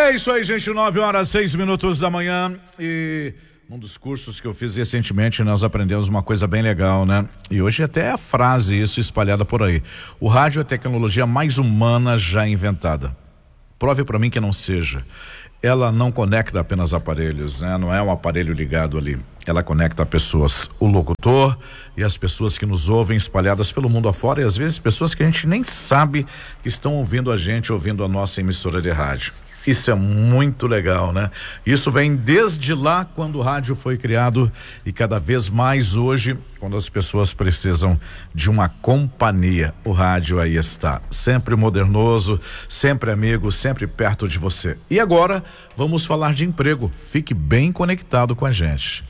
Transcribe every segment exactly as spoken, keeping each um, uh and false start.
É isso aí, gente, nove horas, seis minutos da manhã. E um dos cursos que eu fiz recentemente, nós aprendemos uma coisa bem legal, né? E hoje até é a frase isso espalhada por aí. O rádio é a tecnologia mais humana já inventada. Prove para mim que não seja. Ela não conecta apenas aparelhos, né? Não é um aparelho ligado ali. Ela conecta pessoas, o locutor e as pessoas que nos ouvem espalhadas pelo mundo afora, e às vezes pessoas que a gente nem sabe que estão ouvindo a gente, ouvindo a nossa emissora de rádio. Isso é muito legal, né? Isso vem desde lá quando o rádio foi criado e cada vez mais hoje, quando as pessoas precisam de uma companhia, o rádio aí está, sempre modernoso, sempre amigo, sempre perto de você. E agora vamos falar de emprego. Fique bem conectado com a gente.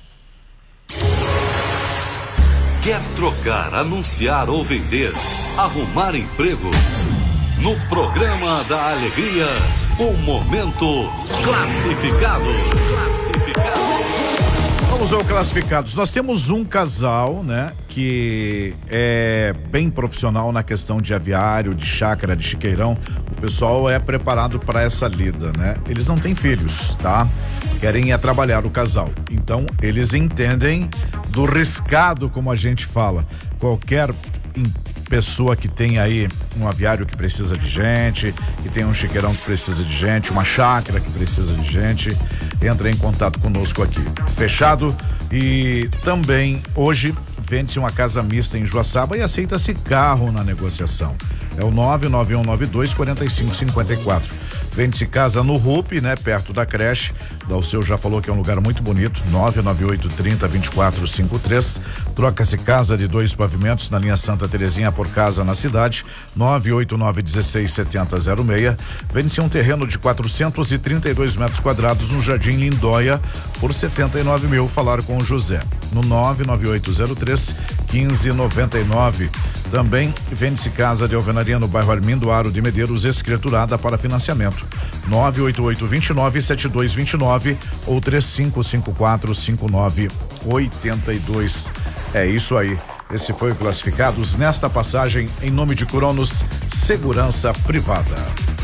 Quer trocar, anunciar ou vender? Arrumar emprego? No programa da Alegria, o Momento Classificado. Classificado. Vamos ao Classificados. Nós temos um casal, né, que é bem profissional na questão de aviário, de chácara, de chiqueirão. O pessoal é preparado para essa lida, né? Eles não têm filhos, tá? Querem ir a trabalhar o casal. Então, eles entendem do riscado, como a gente fala. Qualquer pessoa que tem aí um aviário que precisa de gente, que tem um chiqueirão que precisa de gente, uma chácara que precisa de gente, entra em contato conosco aqui. Fechado? E também hoje vende-se uma casa mista em Joaçaba e aceita-se carro na negociação. É o nove nove um nove dois quatro cinco cinco quatro. Vende-se casa no Rupi, né? Perto da creche. Dalceu já falou que é um lugar muito bonito. nove nove oito trinta vinte e quatro cinquenta e três. Troca-se casa de dois pavimentos na linha Santa Terezinha por casa na cidade. nove oito nove dezesseis setenta zero seis. Vende-se um terreno de quatrocentos e trinta e dois metros quadrados no Jardim Lindóia por setenta e nove mil. Falar com o José no nove nove oito zero três quinze noventa e nove. Também vende-se casa de alvenaria no bairro Armindo Aro de Medeiros, escriturada para financiamento. nove oito oito dois nove sete dois dois nove ou três cinco cinco quatro cinco nove oito dois. É isso aí. Esse foi o Classificados nesta passagem em nome de Cronos Segurança Privada.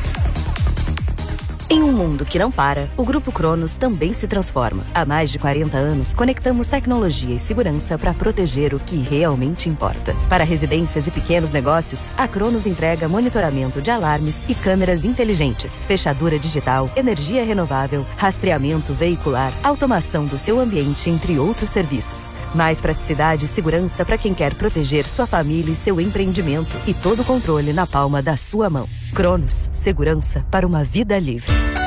Em um mundo que não para, o Grupo Cronos também se transforma. Há mais de quarenta anos, conectamos tecnologia e segurança para proteger o que realmente importa. Para residências e pequenos negócios, a Cronos entrega monitoramento de alarmes e câmeras inteligentes, fechadura digital, energia renovável, rastreamento veicular, automação do seu ambiente, entre outros serviços. Mais praticidade e segurança para quem quer proteger sua família e seu empreendimento, e todo o controle na palma da sua mão. Cronos, segurança para uma vida livre.